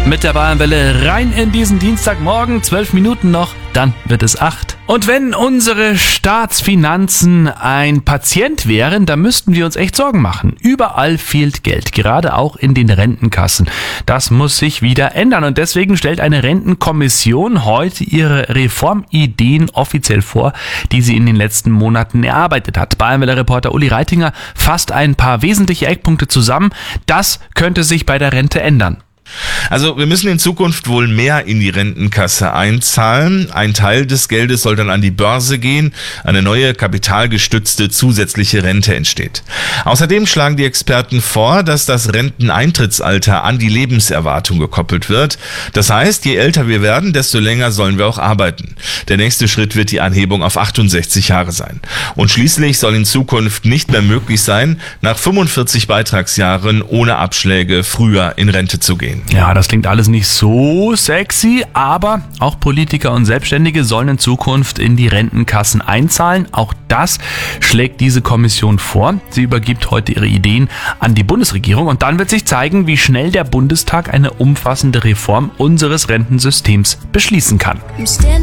Mit der Bayernwelle rein in diesen Dienstagmorgen, 12 Minuten noch, dann wird es 8. Und wenn unsere Staatsfinanzen ein Patient wären, dann müssten wir uns echt Sorgen machen. Überall fehlt Geld, gerade auch in den Rentenkassen. Das muss sich wieder ändern und deswegen stellt eine Rentenkommission heute ihre Reformideen offiziell vor, die sie in den letzten Monaten erarbeitet hat. Bayernwelle-Reporter Uli Reitinger fasst ein paar wesentliche Eckpunkte zusammen. Das könnte sich bei der Rente ändern. Also wir müssen in Zukunft wohl mehr in die Rentenkasse einzahlen. Ein Teil des Geldes soll dann an die Börse gehen. Eine neue kapitalgestützte zusätzliche Rente entsteht. Außerdem schlagen die Experten vor, dass das Renteneintrittsalter an die Lebenserwartung gekoppelt wird. Das heißt, je älter wir werden, desto länger sollen wir auch arbeiten. Der nächste Schritt wird die Anhebung auf 68 Jahre sein. Und schließlich soll in Zukunft nicht mehr möglich sein, nach 45 Beitragsjahren ohne Abschläge früher in Rente zu gehen. Ja, das klingt alles nicht so sexy, aber auch Politiker und Selbstständige sollen in Zukunft in die Rentenkassen einzahlen. Auch das schlägt diese Kommission vor. Sie übergibt heute ihre Ideen an die Bundesregierung und dann wird sich zeigen, wie schnell der Bundestag eine umfassende Reform unseres Rentensystems beschließen kann.